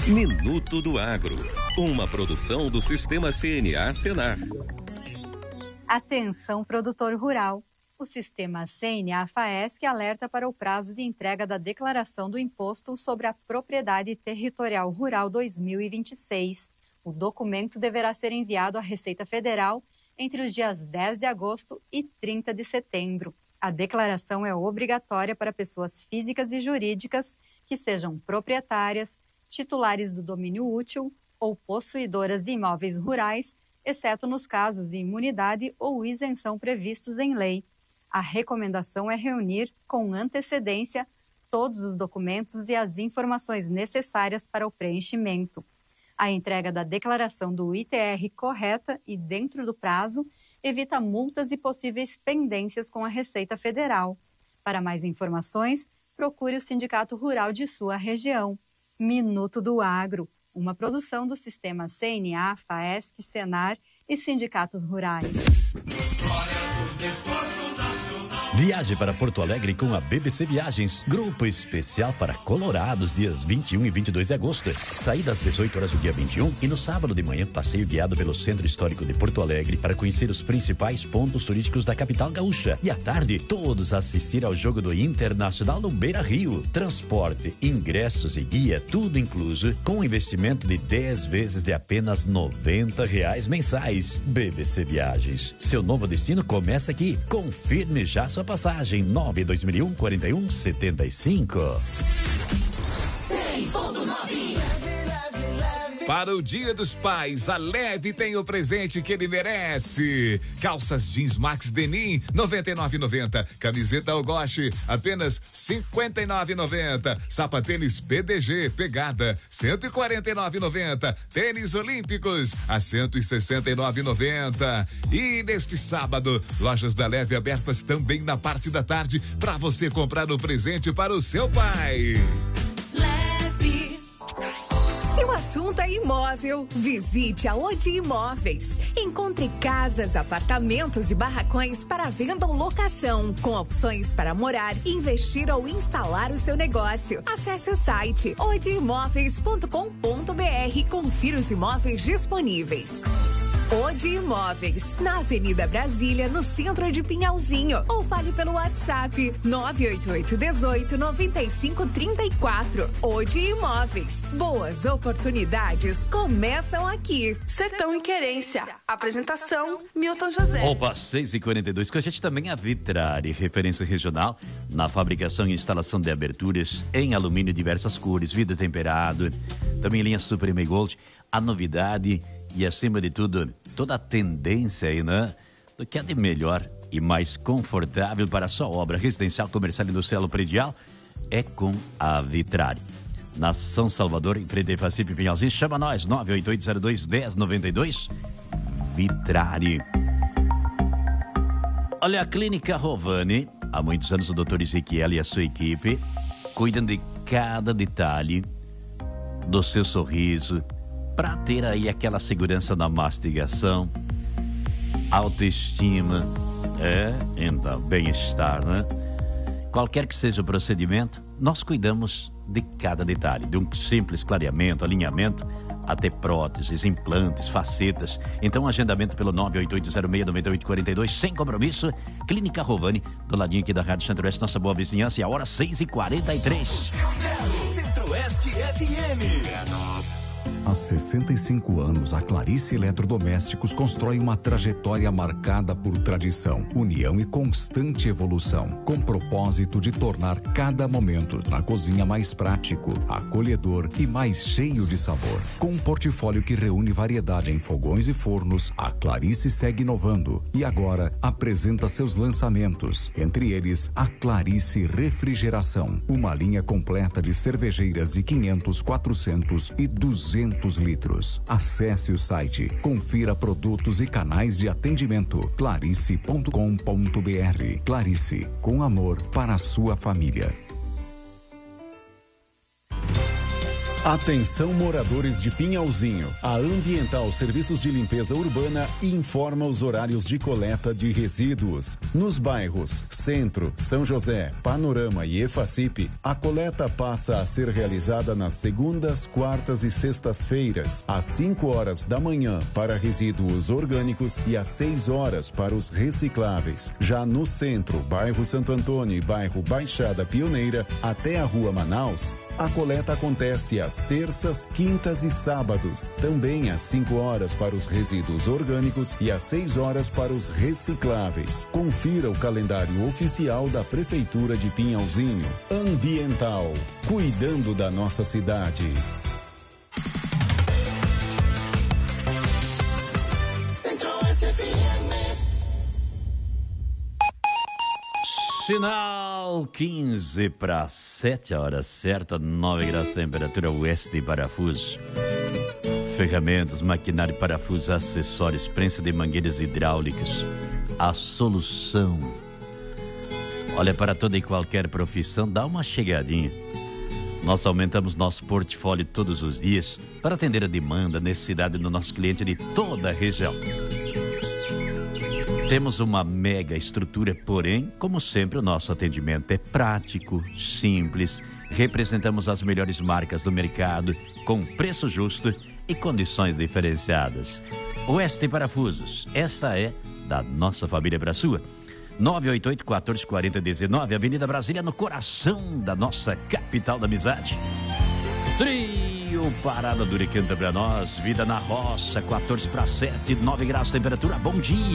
Minuto do Agro, uma produção do Sistema CNA Senar. Atenção, produtor rural. O Sistema CNA-FAESC alerta para o prazo de entrega da declaração do Imposto sobre a Propriedade Territorial Rural 2026. O documento deverá ser enviado à Receita Federal entre os dias 10 de agosto e 30 de setembro. A declaração é obrigatória para pessoas físicas e jurídicas que sejam proprietárias, titulares do domínio útil ou possuidoras de imóveis rurais, exceto nos casos de imunidade ou isenção previstos em lei. A recomendação é reunir com antecedência todos os documentos e as informações necessárias para o preenchimento. A entrega da declaração do ITR correta e dentro do prazo evita multas e possíveis pendências com a Receita Federal. Para mais informações, procure o Sindicato Rural de sua região. Minuto do Agro, uma produção do Sistema CNA, FAESC, Senar e sindicatos rurais. Viaje para Porto Alegre com a BBC Viagens, grupo especial para colorados, dias 21 e 22 de agosto. Saída às 18 horas do dia 21 e no sábado de manhã, passeio guiado pelo Centro Histórico de Porto Alegre para conhecer os principais pontos turísticos da capital gaúcha. E à tarde, todos assistir ao jogo do Internacional no Beira-Rio. Transporte, ingressos e guia, tudo incluso, com um investimento de 10 vezes de apenas R$90 mensais. BBC Viagens, seu novo destino começa aqui. Confirme já sua passagem. 9/2001 4175. 100.9. Para o Dia dos Pais, a Leve tem o presente que ele merece. Calças jeans Max Denim, 99,90. Camiseta Algoche, apenas 59,90. Sapatênis PDG Pegada, 149,90. Tênis Olímpicos, a 169,90. E neste sábado, lojas da Leve abertas também na parte da tarde para você comprar o presente para o seu pai. Se o assunto é imóvel, visite a Odi Imóveis. Encontre casas, apartamentos e barracões para venda ou locação, com opções para morar, investir ou instalar o seu negócio. Acesse o site odimóveis.com.br e confira os imóveis disponíveis. Odi Imóveis, na Avenida Brasília, no centro de Pinhalzinho. Ou fale pelo WhatsApp 988-18-9534. Odi Imóveis. Boas oportunidades começam aqui. Sertão e Querência. Apresentação, Milton José. Opa, 6h42. Com a gente também a Vitrari, referência regional na fabricação e instalação de aberturas em alumínio de diversas cores, vidro temperado, também linha Supreme Gold. A novidade e, acima de tudo, toda a tendência aí, né? Do que é de melhor e mais confortável para a sua obra residencial, comercial, industrial ou predial é com a Vitrari. Na São Salvador, em frente a Facip Pinhalzinho, chama nós, 98802-1092. Vitrari. Olha, a Clínica Rovani, há muitos anos o Dr. Ezequiel e a sua equipe cuidam de cada detalhe do seu sorriso, para ter aí aquela segurança na mastigação, autoestima, então, bem-estar, né? Qualquer que seja o procedimento, nós cuidamos de cada detalhe, de um simples clareamento, alinhamento, até próteses, implantes, facetas. Então, agendamento pelo 988069842, sem compromisso. Clínica Rovani, do ladinho aqui da Rádio Centro-Oeste, nossa boa vizinhança, e a hora 6h43. Centro-Oeste FM. Há 65 anos, a Clarice Eletrodomésticos constrói uma trajetória marcada por tradição, união e constante evolução, com propósito de tornar cada momento na cozinha mais prático, acolhedor e mais cheio de sabor. Com um portfólio que reúne variedade em fogões e fornos, a Clarice segue inovando e agora apresenta seus lançamentos, entre eles a Clarice Refrigeração, uma linha completa de cervejeiras de 500, 400 e 200 litros. Acesse o site, confira produtos e canais de atendimento clarice.com.br. Clarice, com amor para a sua família. Atenção moradores de Pinhalzinho. A Ambiental Serviços de Limpeza Urbana informa os horários de coleta de resíduos. Nos bairros Centro, São José, Panorama e Efacipe, a coleta passa a ser realizada nas segundas, quartas e sextas-feiras, às 5 horas da manhã para resíduos orgânicos e às 6 horas para os recicláveis. Já no Centro, bairro Santo Antônio e bairro Baixada Pioneira, até a Rua Manaus, a coleta acontece às terças, quintas e sábados, também às 5 horas para os resíduos orgânicos e às 6 horas para os recicláveis. Confira o calendário oficial da Prefeitura de Pinhalzinho. Ambiental, cuidando da nossa cidade. Sinal 15 para 7 horas certa, 9 graus de temperatura, oeste de parafuso. Ferramentas, maquinário, parafuso, acessórios, prensa de mangueiras hidráulicas. A solução. Olha, para toda e qualquer profissão, dá uma chegadinha. Nós aumentamos nosso portfólio todos os dias para atender a demanda, a necessidade do nosso cliente de toda a região. Temos uma mega estrutura, porém, como sempre, o nosso atendimento é prático, simples. Representamos as melhores marcas do mercado, com preço justo e condições diferenciadas. Oeste Parafusos, essa é da nossa família para a sua. 988-1440-19, Avenida Brasília, no coração da nossa capital da amizade. Trio Parada Dura e canta pra nós, vida na roça, 14 para 7, 9 graus de temperatura, bom dia.